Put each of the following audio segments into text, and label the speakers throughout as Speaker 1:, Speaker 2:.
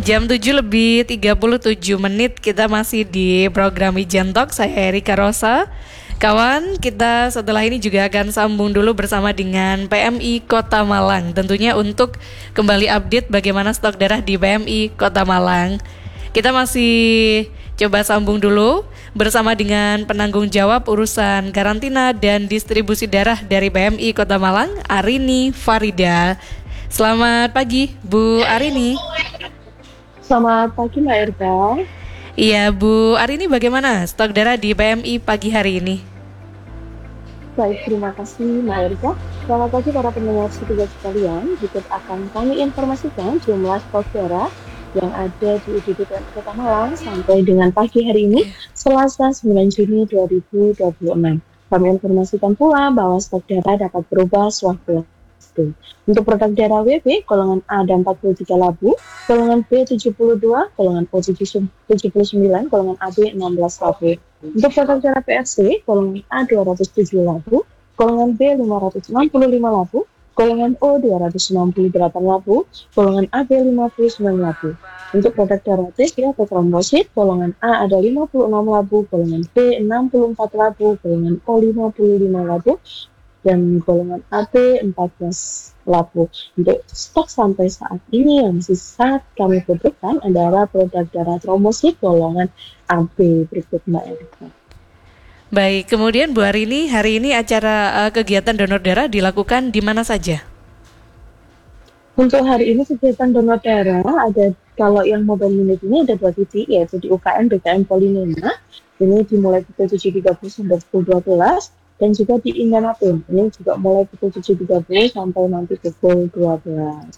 Speaker 1: Jam 7 lebih 37 menit kita masih di program Wijen Talk. Saya Erika Rosa. Kawan, kita setelah ini juga akan sambung dulu bersama dengan PMI Kota Malang. Tentunya untuk kembali update bagaimana stok darah di PMI Kota Malang. Kita masih coba sambung dulu bersama dengan penanggung jawab urusan karantina dan distribusi darah dari PMI Kota Malang, Arini Farida. Selamat pagi, Bu Arini.
Speaker 2: Selamat pagi Mbak Erika.
Speaker 1: Iya Bu Arini, bagaimana stok darah di PMI pagi hari ini?
Speaker 2: Baik, terima kasih Mbak Erika. Selamat pagi para pendengar setia sekalian. Berikut akan kami informasikan jumlah stok darah yang ada di UGD PMI Kota Malang sampai dengan pagi hari ini, Selasa 9 Juni 2026. Kami informasikan pula bahwa stok darah dapat berubah sewaktu-waktu. Untuk produk darah WB, golongan A ada 43 labu, golongan B 72, golongan O 79, golongan AB 16 labu. Untuk produk darah PRC, golongan A 207 labu, golongan B 565 labu, golongan O 268 labu, golongan AB 59 labu. Untuk produk darah TC atau trombosit, golongan A ada 56 labu, golongan B 64 labu, golongan O 55 labu, dan golongan AB 14 labu. Untuk stok sampai saat ini yang masih sangat kami butuhkan adalah produk darah trombosit golongan AB. Berikut Mbak Erika.
Speaker 1: Baik, kemudian Bu Arini, hari ini acara kegiatan donor darah dilakukan di mana saja?
Speaker 2: Untuk hari ini kegiatan donor darah ada, kalau yang mobile unit ini ada 2 titik, yaitu di UKM BKM Polinema. Ini dimulai pukul 7.30 sampai pukul 12. Dan juga di Indanapim, ini juga mulai pukul 7.30 sampai nanti pukul 12.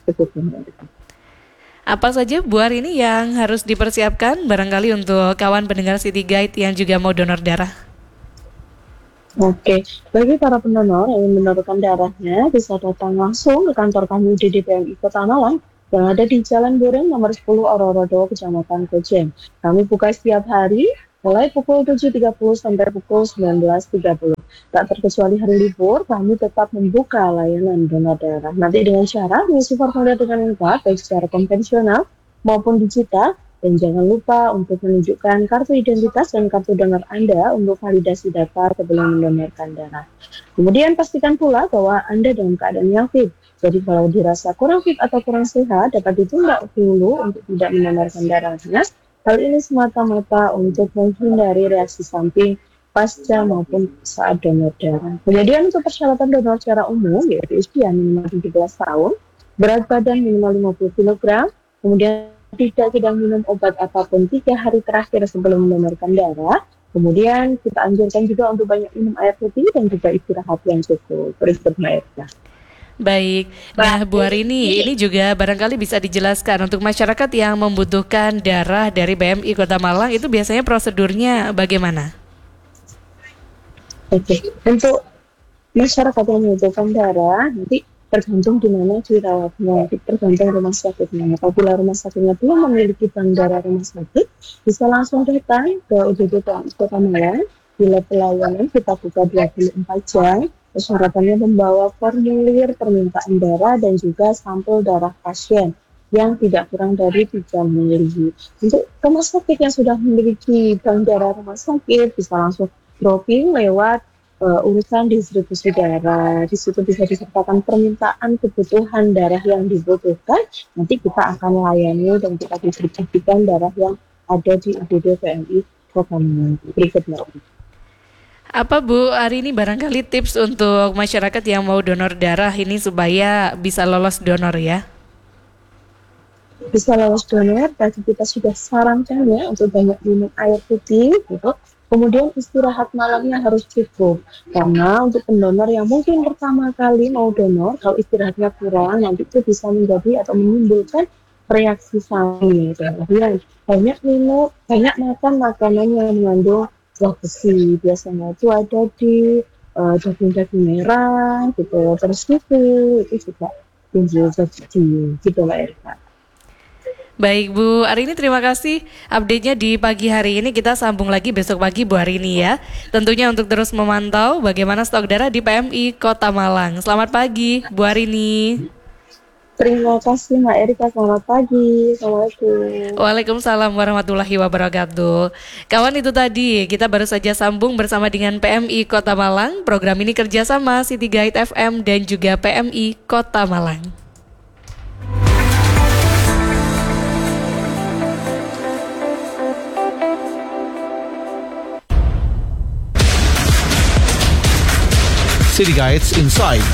Speaker 1: Apa saja Bu Arini yang harus dipersiapkan barangkali untuk kawan pendengar City Guide yang juga mau donor darah?
Speaker 2: Oke, bagi para pendonor yang ingin mendonorkan darahnya bisa datang langsung ke kantor kami di PMI Kota Malang yang ada di Jalan Bureng nomor 10 Ororodo, Kecamatan Kojem. Kami buka setiap hari mulai pukul 7.30 sampai pukul 19.30. Tak terkecuali hari libur, kami tetap membuka layanan donor darah. Nanti dengan cara mengisi formulir dengan lengkap, baik secara konvensional maupun digital. Dan jangan lupa untuk menunjukkan kartu identitas dan kartu donor Anda untuk validasi data sebelum mendonorkan darah. Kemudian pastikan pula bahwa Anda dalam keadaan yang fit. Jadi kalau dirasa kurang fit atau kurang sehat, dapat ditunda dulu untuk tidak mendonorkan darahnya. Hal ini semata-mata untuk menghindari reaksi samping pasca maupun saat donor darah. Kemudian untuk persyaratan donor secara umum, yaitu usia minimal 17 tahun, berat badan minimal 50 kg, kemudian tidak sedang minum obat apapun 3 hari terakhir sebelum mendonorkan darah. Kemudian kita anjurkan juga untuk banyak minum air putih dan juga istirahat yang cukup. Berikut Mbak Erika.
Speaker 1: Baik, nah Bu Arini, ini juga barangkali bisa dijelaskan untuk masyarakat yang membutuhkan darah dari PMI Kota Malang, itu biasanya prosedurnya bagaimana?
Speaker 2: Oke, untuk masyarakat yang membutuhkan darah, nanti tergantung di mana dirawatnya, tergantung rumah sakitnya. Apabila rumah sakitnya belum memiliki bank darah rumah sakit, bisa langsung datang ke UGD Kota Malang. Di lab pelayanan kita buka 24 jam. Persyaratannya membawa formulir permintaan darah dan juga sampel darah pasien yang tidak kurang dari 3 mili. Untuk rumah sakit yang sudah memiliki bank darah rumah sakit, bisa langsung dropping lewat urusan distribusi darah. Di situ bisa disertakan permintaan kebutuhan darah yang dibutuhkan. Nanti kita akan layani dan kita distribusikan darah yang ada di UGD PMI Kota Malang. Berikutnya.
Speaker 1: Apa Bu Arini barangkali tips untuk masyarakat yang mau donor darah ini supaya bisa lolos donor ya?
Speaker 2: Bisa lolos donor, tadi kita sudah sarankan ya untuk banyak minum air putih gitu. Kemudian istirahat malamnya harus cukup, karena untuk pendonor yang mungkin pertama kali mau donor, kalau istirahatnya kurang nanti itu bisa menjadi atau menimbulkan reaksi samping. Kemudian banyak minum, banyak makan makanan yang mengandung zat besi, biasanya itu ada di daging-daging merah gitu, terus itu juga tinggi zat besi gitu Mbak Erika.
Speaker 1: Baik Bu Arini, terima kasih update-nya di pagi hari ini. Kita sambung lagi besok pagi Bu Arini ya. Tentunya untuk terus memantau bagaimana stok darah di PMI Kota Malang. Selamat pagi Bu Arini.
Speaker 2: Terima kasih Mbak Erika, selamat pagi. Assalamualaikum.
Speaker 1: Waalaikumsalam warahmatullahi wabarakatuh. Kawan, itu tadi kita baru saja sambung bersama dengan PMI Kota Malang. Program ini kerjasama City Guide FM dan juga PMI Kota Malang.
Speaker 3: City Guides Inside.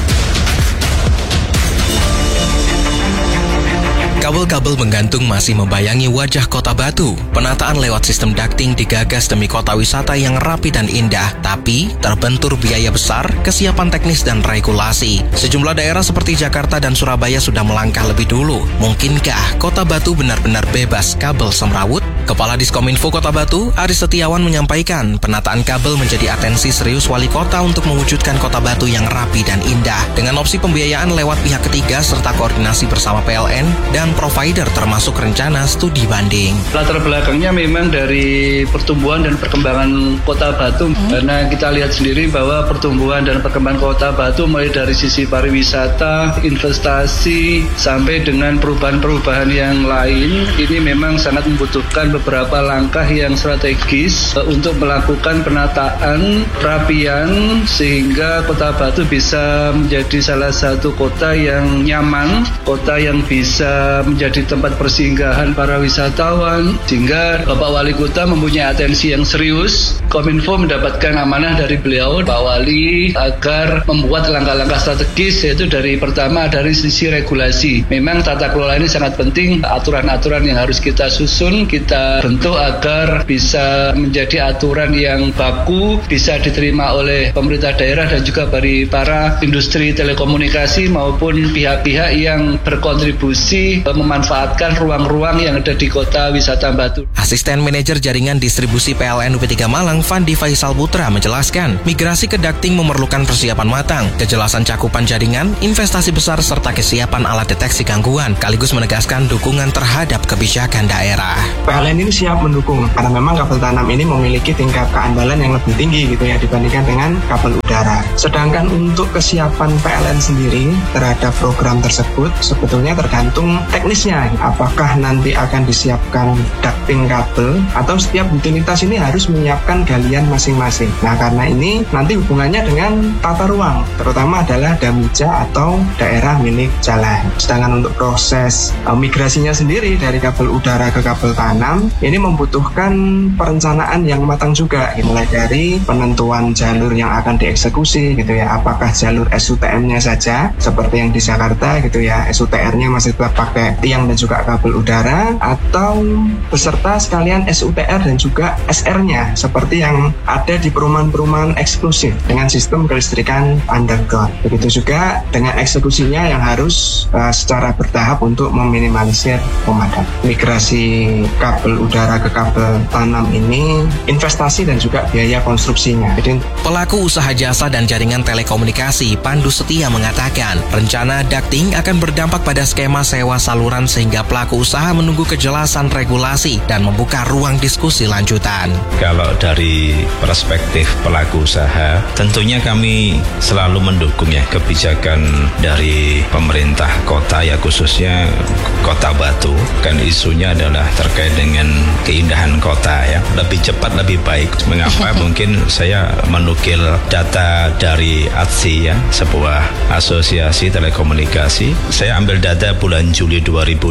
Speaker 4: Kabel-kabel menggantung masih membayangi wajah Kota Batu. Penataan lewat sistem ducting digagas demi kota wisata yang rapi dan indah, tapi terbentur biaya besar, kesiapan teknis dan regulasi. Sejumlah daerah seperti Jakarta dan Surabaya sudah melangkah lebih dulu. Mungkinkah Kota Batu benar-benar bebas kabel semrawut? Kepala Diskominfo Kota Batu, Aris Setiawan menyampaikan, penataan kabel menjadi atensi serius wali kota untuk mewujudkan Kota Batu yang rapi dan indah, dengan opsi pembiayaan lewat pihak ketiga serta koordinasi bersama PLN dan provider termasuk rencana studi banding.
Speaker 5: Latar belakangnya memang dari pertumbuhan dan perkembangan Kota Batu, karena kita lihat sendiri bahwa pertumbuhan dan perkembangan Kota Batu mulai dari sisi pariwisata, investasi, sampai dengan perubahan-perubahan yang lain, ini memang sangat membutuhkan beberapa langkah yang strategis untuk melakukan penataan, perapian, sehingga Kota Batu bisa menjadi salah satu kota yang nyaman, kota yang bisa menjadi tempat persinggahan para wisatawan, sehingga Bapak Wali Kota mempunyai atensi yang serius. Kominfo mendapatkan amanah dari beliau, Pak Wali, agar membuat langkah-langkah strategis, yaitu pertama dari sisi regulasi. Memang tata kelola ini sangat penting, aturan-aturan yang harus kita susun, kita bentuk agar bisa menjadi aturan yang baku, bisa diterima oleh pemerintah daerah dan juga dari para industri telekomunikasi maupun pihak-pihak yang berkontribusi memanfaatkan ruang-ruang yang ada di Kota Wisata Batu.
Speaker 4: Asisten Manajer Jaringan Distribusi PLN UP3 Malang, Fandi Faisal Putra, menjelaskan, migrasi ke ducting memerlukan persiapan matang, kejelasan cakupan jaringan, investasi besar, serta kesiapan alat deteksi gangguan, sekaligus menegaskan dukungan terhadap kebijakan daerah.
Speaker 6: PLN ini siap mendukung, karena memang kabel tanam ini memiliki tingkat keandalan yang lebih tinggi gitu ya dibandingkan dengan kabel udara. Sedangkan untuk kesiapan PLN sendiri terhadap program tersebut sebetulnya tergantung teknisnya, apakah nanti akan disiapkan ducting kabel atau setiap utilitas ini harus menyiapkan galian masing-masing. Nah, karena ini nanti hubungannya dengan tata ruang, terutama adalah damija atau daerah milik jalan. Sedangkan untuk proses migrasinya sendiri dari kabel udara ke kabel tanam ini membutuhkan perencanaan yang matang juga, mulai dari penentuan jalur yang akan dieksekusi gitu ya, apakah jalur SUTM-nya saja seperti yang di Jakarta gitu ya, SUTR-nya masih tetap pakai tiang dan juga kabel udara, atau beserta sekalian SUTR dan juga SR-nya seperti yang ada di perumahan-perumahan eksklusif dengan sistem kelistrikan underground. Begitu juga dengan eksekusinya yang harus secara bertahap untuk meminimalisir pemadam. Migrasi kabel udara ke kabel tanam ini investasi dan juga biaya konstruksinya. Jadi,
Speaker 4: pelaku usaha jasa dan jaringan telekomunikasi Pandu Setia mengatakan, rencana ducting akan berdampak pada skema sewa saluran sehingga pelaku usaha menunggu kejelasan regulasi dan membuka ruang diskusi lanjutan.
Speaker 7: Kalau dari perspektif pelaku usaha, tentunya kami selalu mendukung ya kebijakan dari pemerintah kota, ya khususnya Kota Batu. Kan isunya adalah terkait dengan keindahan kota ya, lebih cepat lebih baik. Mengapa? Mungkin saya menukil data dari ATSI ya, sebuah asosiasi telekomunikasi. Saya ambil data bulan Juli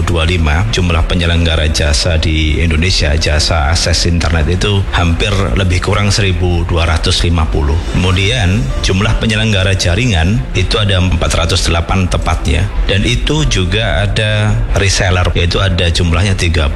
Speaker 7: 2025, jumlah penyelenggara jasa di Indonesia, jasa akses internet itu hampir lebih kurang 1.250. Kemudian jumlah penyelenggara jaringan itu ada 408 tepatnya, dan itu juga ada reseller, yaitu ada jumlahnya 36.000.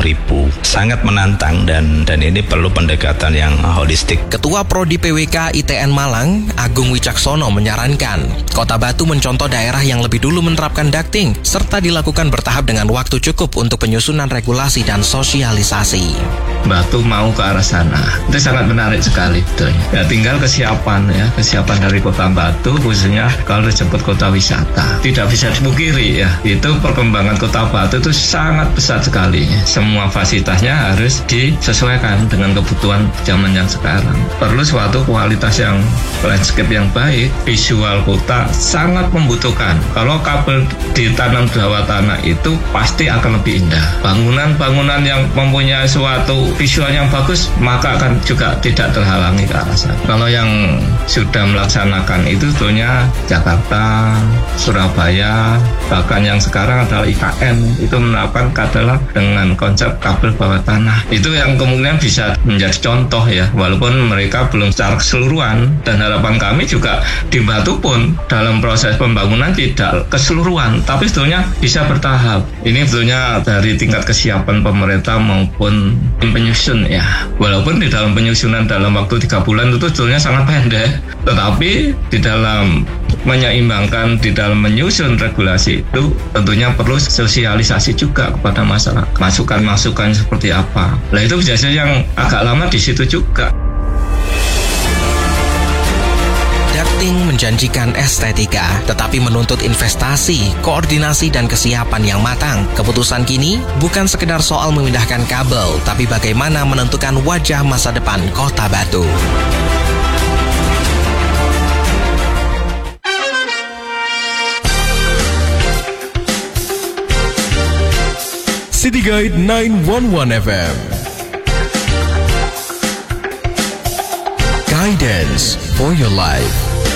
Speaker 7: Sangat menantang dan ini perlu pendekatan yang holistik.
Speaker 4: Ketua Prodi PWK ITN Malang, Agung Wicaksono, menyarankan Kota Batu mencontoh daerah yang lebih dulu menerapkan ducting serta dilakukan bertahap dengan waktu cukup untuk penyusunan regulasi dan sosialisasi.
Speaker 8: Batu mau ke arah sana, itu sangat menarik sekali betulnya. Ya tinggal kesiapan dari Kota Batu, khususnya kalau disebut kota wisata. Tidak bisa dipungkiri ya, itu perkembangan Kota Batu itu sangat pesat sekali. Semua fasilitas kapasitasnya harus disesuaikan dengan kebutuhan zaman yang sekarang. Perlu suatu kualitas yang landscape yang baik, visual kota sangat membutuhkan. Kalau kabel ditanam di bawah tanah itu pasti akan lebih indah. Bangunan-bangunan yang mempunyai suatu visual yang bagus maka akan juga tidak terhalangi ke arah sana. Kalau yang sudah melaksanakan itu sebetulnya Jakarta, Surabaya, bahkan yang sekarang adalah IKN itu menerapkan adalah dengan konsep kabel bawah tanah. Itu yang kemungkinan bisa menjadi contoh ya, walaupun mereka belum secara keseluruhan, dan harapan kami juga di Batu pun dalam proses pembangunan tidak keseluruhan, tapi sebetulnya bisa bertahap. Ini sebetulnya dari tingkat kesiapan pemerintah maupun tim penyusun ya. Walaupun di dalam penyusunan dalam waktu 3 bulan itu sebetulnya sangat pendek, tetapi di dalam menyeimbangkan, di dalam menyusun regulasi itu tentunya perlu sosialisasi juga kepada masyarakat. Masukan-masukan seperti apa. Nah itu biasanya yang agak lama di situ juga.
Speaker 4: Ducting menjanjikan estetika, tetapi menuntut investasi, koordinasi, dan kesiapan yang matang. Keputusan kini bukan sekedar soal memindahkan kabel, tapi bagaimana menentukan wajah masa depan Kota Batu.
Speaker 3: City Guide 911 FM. Guidance for your life.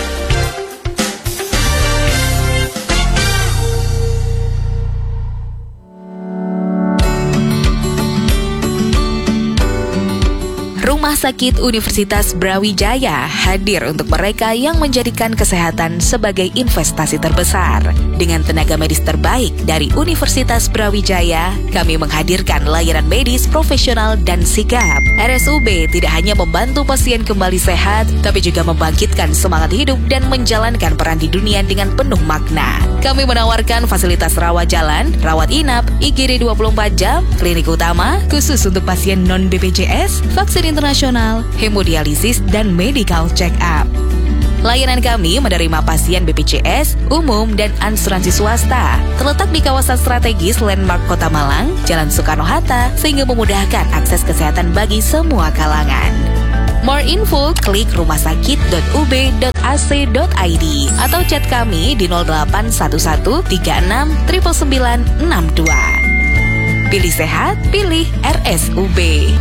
Speaker 9: Rumah Sakit Universitas Brawijaya hadir untuk mereka yang menjadikan kesehatan sebagai investasi terbesar. Dengan tenaga medis terbaik dari Universitas Brawijaya, kami menghadirkan layanan medis profesional dan sigap. RSUB tidak hanya membantu pasien kembali sehat, tapi juga membangkitkan semangat hidup dan menjalankan peran di dunia dengan penuh makna. Kami menawarkan fasilitas rawat jalan, rawat inap, IGD 24 jam, klinik utama, khusus untuk pasien non-BPJS, vaksin internasional, hemodialisis, dan medical check-up. Layanan kami menerima pasien BPJS, umum, dan asuransi swasta. Terletak di kawasan strategis Landmark Kota Malang, Jalan Soekarno-Hatta, sehingga memudahkan akses kesehatan bagi semua kalangan. More info, klik rumahsakit.ub.ac.id atau chat kami di 0811 36 99962. Pilih sehat, pilih RSUB.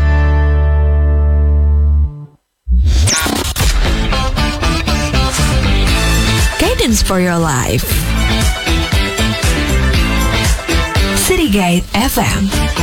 Speaker 9: Guidance for your life. City Guide FM.